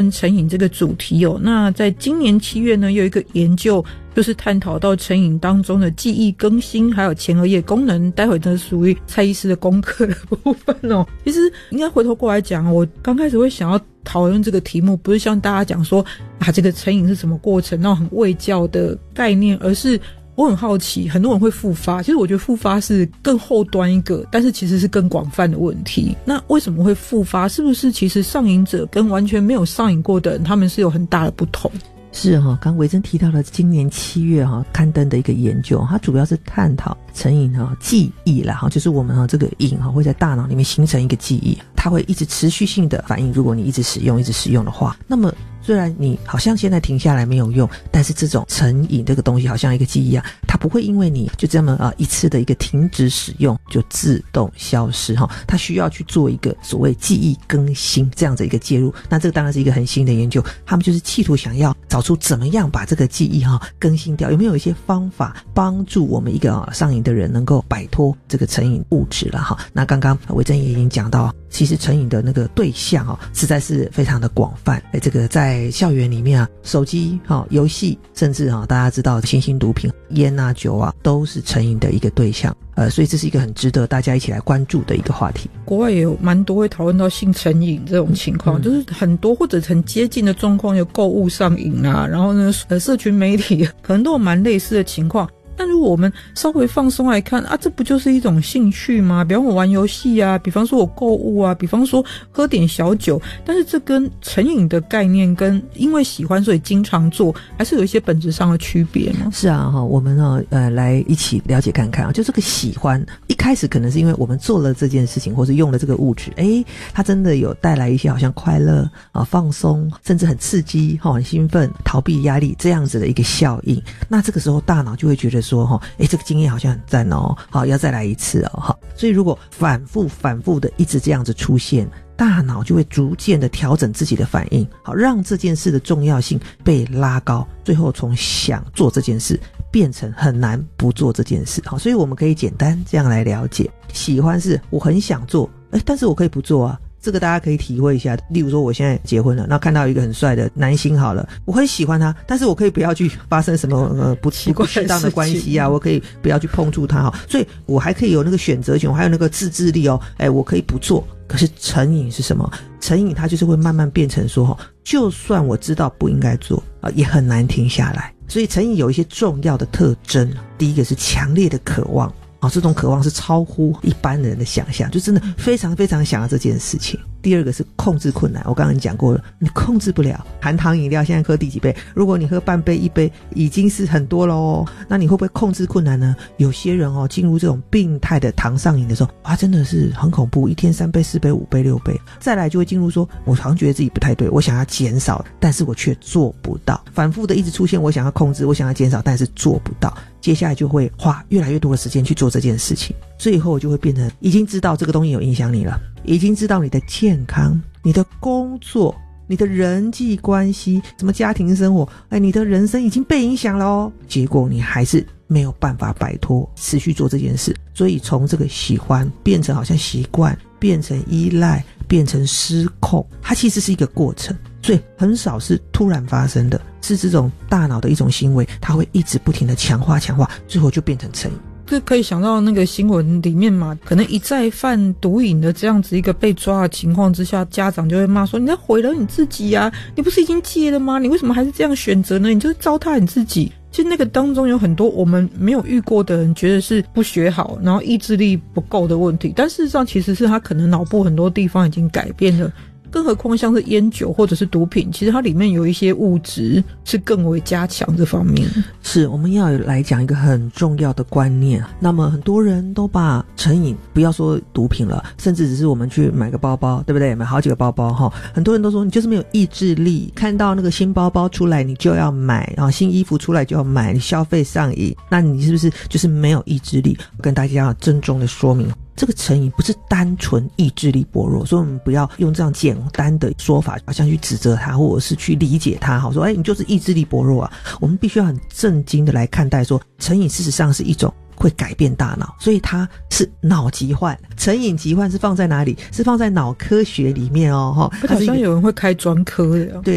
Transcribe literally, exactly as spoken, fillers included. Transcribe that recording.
跟成瘾这个主题哦。那在今年七月呢，有一个研究就是探讨到成瘾当中的记忆更新还有前额叶功能，待会呢属于蔡医师的功课的部分哦。其实应该回头过来讲，我刚开始会想要讨论这个题目，不是像大家讲说啊这个成瘾是什么过程，那种很卫教的概念，而是我很好奇，很多人会复发，其实我觉得复发是更后端一个，但是其实是更广泛的问题。那为什么会复发？是不是其实上瘾者跟完全没有上瘾过的人，他们是有很大的不同？ 是哈、哦，刚维珍提到了今年七月哈、哦、刊登的一个研究，它主要是探讨成瘾哈、哦、记忆啦哈，就是我们哈、哦、这个瘾哈会在大脑里面形成一个记忆，它会一直持续性的反应。如果你一直使用一直使用的话，那么虽然你好像现在停下来没有用，但是这种成瘾这个东西好像一个记忆一样，它不会因为你就这么啊、呃、一次的一个停止使用就自动消失哈，它需要去做一个所谓记忆更新这样的一个介入。那这个当然是一个很新的研究，他们就是企图想要找出怎么样把这个记忆哈更新掉，有没有一些方法帮助我们一个、啊、上瘾的人能够摆脱这个成瘾物质了哈。那刚刚维珍也已经讲到，其实成瘾的那个对象啊实在是非常的广泛。哎，这个在校园里面啊，手机、哈、游戏，甚至啊大家知道新兴毒品、烟啊、酒啊，都是成瘾的一个对象。呃，所以这是一个很值得大家一起来关注的一个话题。 国外也有蛮多会讨论到性成瘾这种情况、嗯、就是很多或者很接近的状况，有购物上瘾啊，然后呢，呃，社群媒体可能都有蛮类似的情况。但如果我们稍微放松来看啊，这不就是一种兴趣吗？比方我玩游戏啊，比方说我购物啊，比方说喝点小酒，但是这跟成瘾的概念跟因为喜欢所以经常做，还是有一些本质上的区别吗？ 是啊，哈，我们呢，呃，来一起了解看看啊，就这个喜欢，一开始可能是因为我们做了这件事情，或是用了这个物质，诶，它真的有带来一些好像快乐啊、放松，甚至很刺激、哈、很兴奋、逃避压力这样子的一个效应。那这个时候大脑就会觉得说哈，诶，这个经验好像很赞哦，好，要再来一次哦，好，所以如果反复反复的一直这样子出现，大脑就会逐渐的调整自己的反应，好，让这件事的重要性被拉高，最后从想做这件事变成很难不做这件事。好，所以我们可以简单这样来了解，喜欢是我很想做，诶，但是我可以不做啊。这个大家可以体会一下，例如说我现在结婚了，那看到一个很帅的男星好了，我很喜欢他，但是我可以不要去发生什么呃不不适当的关系啊，我可以不要去碰触他哈，所以我还可以有那个选择权，我还有那个自制力哦，哎，我可以不做。可是成瘾是什么？成瘾它就是会慢慢变成说，就算我知道不应该做啊，也很难停下来。所以成瘾有一些重要的特征，第一个是强烈的渴望。哦，这种渴望是超乎一般人的想象，就真的非常非常想要这件事情。第二个是控制困难，我刚刚讲过了，你控制不了。含糖饮料现在喝第几杯？如果你喝半杯一杯已经是很多了哦，那你会不会控制困难呢？有些人哦进入这种病态的糖上瘾的时候，哇，真的是很恐怖，一天三杯四杯五杯六杯。再来就会进入说，我好像觉得自己不太对，我想要减少，但是我却做不到，反复的一直出现我想要控制，我想要减少，但是做不到。接下来就会花越来越多的时间去做这件事情，最后就会变成已经知道这个东西有影响你了，已经知道你的健康、你的工作、你的人际关系、什么家庭生活，哎，你的人生已经被影响了哦，结果你还是没有办法摆脱持续做这件事。所以从这个喜欢变成好像习惯，变成依赖，变成失控，它其实是一个过程，所以很少是突然发生的，是这种大脑的一种行为，它会一直不停的强化强化，最后就变成成瘾。 这可以想到那个新闻里面嘛，可能一再犯毒瘾的这样子一个被抓的情况之下，家长就会骂说，你在毁了你自己啊，你不是已经戒了吗？你为什么还是这样选择呢？你就是糟蹋你自己。其实那个当中有很多我们没有遇过的人觉得是不学好，然后意志力不够的问题，但事实上其实是他可能脑部很多地方已经改变了。更何况像是烟酒或者是毒品，其实它里面有一些物质是更为加强这方面。 是，我们要来讲一个很重要的观念。那么很多人都把成瘾，不要说毒品了，甚至只是我们去买个包包，对不对？买好几个包包哈，很多人都说你就是没有意志力，看到那个新包包出来你就要买，然后新衣服出来就要买，你消费上瘾，那你是不是就是没有意志力？我跟大家郑重的说明，这个成瘾不是单纯意志力薄弱，所以我们不要用这样简单的说法好像去指责他，或者是去理解他，好说哎，你就是意志力薄弱啊。我们必须要很正经的来看待说，成瘾事实上是一种会改变大脑，所以它是脑疾患。成瘾疾患是放在哪里？是放在脑科学里面哦。 好像有人会开专科的。 对，